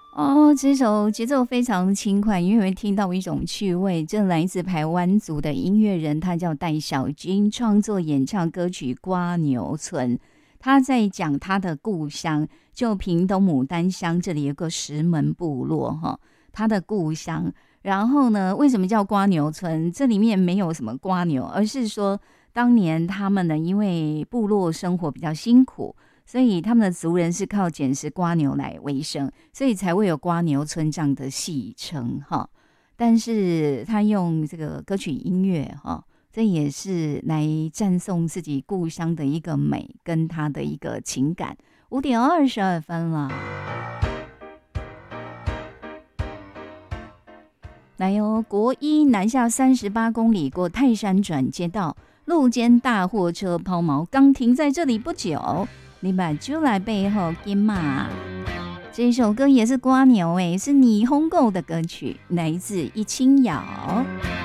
哦，这首节奏非常轻快，因为会听到一种趣味。这来自台湾族的音乐人，他叫戴小军，创作演唱歌曲《瓜牛村》。他在讲他的故乡，就屏东牡丹乡这里有个石门部落哈，他的故乡。然后呢，为什么叫瓜牛村？这里面没有什么瓜牛，而是说当年他们呢，因为部落生活比较辛苦。所以他们的族人是靠捡拾瓜牛来为生，所以才会有瓜牛村这样的戏称哈。但是他用这个歌曲音乐哈，这也是来赞颂自己故乡的一个美跟他的一个情感。5:22了，来哦，国一南下38公里过泰山转接道，路肩大货车抛锚，刚停在这里不久。你把就来背后金马，这首歌也是瓜牛是霓虹购的歌曲，来自一清瑶。